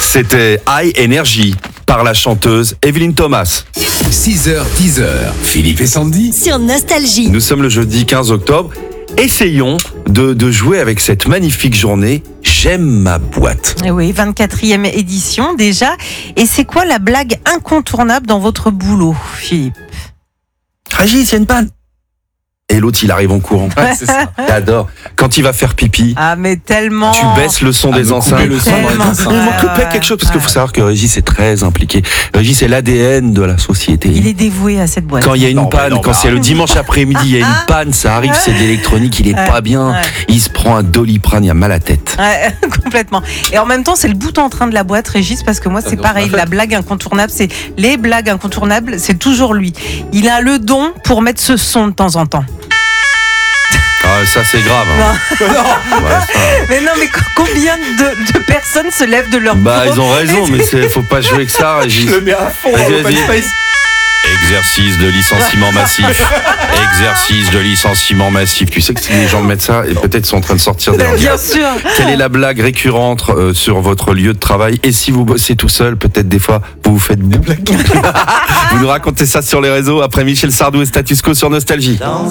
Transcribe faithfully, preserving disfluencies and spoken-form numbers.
C'était High Energy par la chanteuse Evelyne Thomas. six heures dix, Philippe et Sandy. Sur Nostalgie. Nous sommes le jeudi quinze octobre. Essayons de, de jouer avec cette magnifique journée. J'aime ma boîte. Eh oui, vingt-quatrième édition déjà. Et c'est quoi la blague incontournable dans votre boulot, Philippe? Régis, il y a une panne. Et l'autre, il arrive en courant. Ouais, c'est ça. J'adore. Quand il va faire pipi, Ah, mais tellement. tu baisses le son Ah, des me couper enceintes. le son dans les Tellement. enceintes. Il manque Ouais, quelque chose, parce qu'il faut ouais. savoir que Régis est très impliqué. Régis est l'A D N de la société. Il est dévoué à cette boîte. Quand il y a une Non, mais panne, non, quand mais c'est le dimanche après-midi, il y a une panne, ça arrive, c'est de l'électronique, il est Ouais, pas bien. ouais. Il se prend un Doliprane, il a mal à la tête. Ouais, complètement. Et en même temps, c'est le bout en train de la boîte, Régis, parce que moi, c'est donc, pareil. en fait- La blague incontournable, c'est les blagues incontournables, c'est toujours lui. Il a le don pour mettre ce son de temps en temps. Ah, ça c'est grave. hein. Ouais, ça- Mais non, mais co- combien de, de personnes se lèvent de leur Bah, bureau ils ont raison, mais c'est, faut pas jouer avec ça, Régis. Je le mets à fond Vas-y, dans l'open vas-y. space. Exercice de licenciement massif. Exercice de licenciement massif. Tu sais que si les gens mettent ça, et peut-être sont en train de sortir des Bien sûr. Quelle est la blague récurrente euh, sur votre lieu de travail? Et si vous bossez tout seul, peut-être des fois, vous vous faites boue. Vous nous racontez ça sur les réseaux après Michel Sardou et Status Quo sur Nostalgie.